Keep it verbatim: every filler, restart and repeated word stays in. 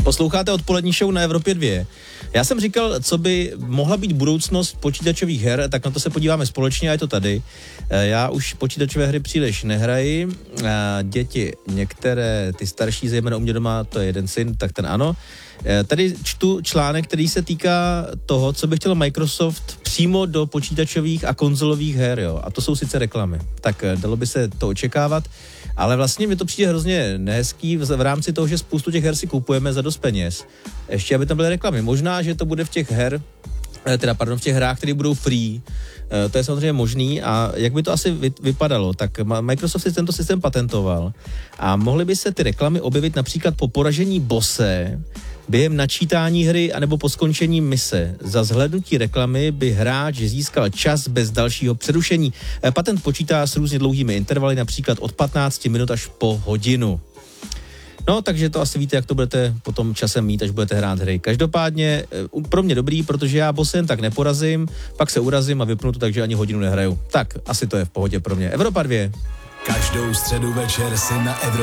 Posloucháte odpolední show na Evropě dva. Já jsem říkal, co by mohla být budoucnost počítačových her, tak na to se podíváme společně a je to tady. Já už počítačové hry příliš nehraji. Děti, některé, ty starší, zejména u mě doma, to je jeden syn, tak ten ano. Tady čtu článek, který se týká toho, co by chtěl Microsoft přímo do počítačových a konzolových her, jo. A to jsou sice reklamy. Tak dalo by se to očekávat, ale vlastně mi to přijde hrozně nehezký v rámci toho, že spoustu těch her si kupujeme za dost peněz. Ještě, aby tam byly reklamy. Možná, že to bude v těch her, teda pardon, v těch hrách, které budou free. To je samozřejmě možný a jak by to asi vypadalo, tak Microsoft si tento systém patentoval a mohly by se ty reklamy objevit například po poražení bosse, během načítání hry anebo po skončení mise. Za zhlédnutí reklamy by hráč získal čas bez dalšího přerušení. Patent počítá s různě dlouhými intervaly, například od patnáct minut až po hodinu. No, takže to asi víte, jak to budete potom časem mít, až budete hrát hry. Každopádně pro mě dobrý, protože já bosse jen tak neporazím, pak se urazím a vypnu to, takže ani hodinu nehraju. Tak, asi to je v pohodě pro mě. Evropa dva. Každou středu večer si na Evropě